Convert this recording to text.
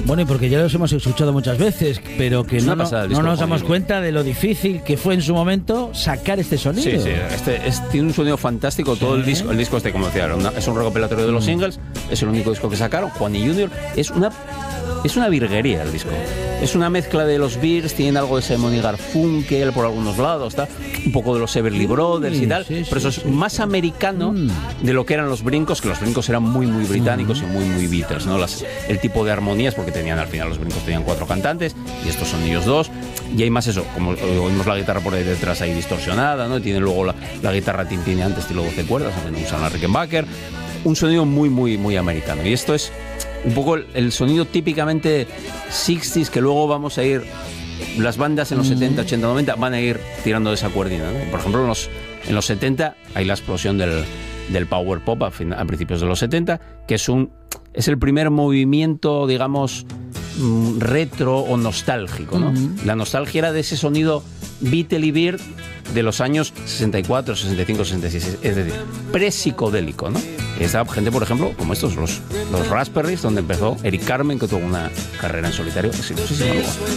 Bueno, y porque ya los hemos escuchado muchas veces, pero que no nos damos cuenta de lo difícil que fue en su momento sacar este sonido. Sí, tiene un sonido fantástico. Todo el disco como decía, es un recopilatorio de los singles, es el único disco que sacaron. Juan y Junior es una virguería el disco. Es una mezcla de los Bears, tienen algo de Simon y Garfunkel por algunos lados, ¿tá? Un poco de los Everly Brothers y tal, pero eso es más americano de lo que eran los Brincos, que los Brincos eran muy, muy británicos y muy, muy Beatles, ¿no? El tipo de armonías, porque tenían al final los Brincos tenían 4 cantantes y estos son ellos 2, y hay más eso, como oímos la guitarra por ahí detrás ahí distorsionada, ¿no? Y tiene luego la guitarra tintineante estilo 12 cuerdas, aunque no usan la Rickenbacker, un sonido muy, muy, muy americano, y esto es un poco el sonido típicamente 60s, que luego vamos a ir, las bandas en los 70, 80, 90 van a ir tirando de esa cuerdina, ¿no? Por ejemplo, en los 70 hay la explosión del power pop a principios de los 70, que es el primer movimiento, digamos, retro o nostálgico, ¿no? La nostalgia era de ese sonido Beatle y Beard de los años 64, 65, 66, es decir, pre-psicodélico, ¿no? Esa gente, por ejemplo, como estos, los Raspberries, donde empezó Eric Carmen, que tuvo una carrera en solitario exitosísima.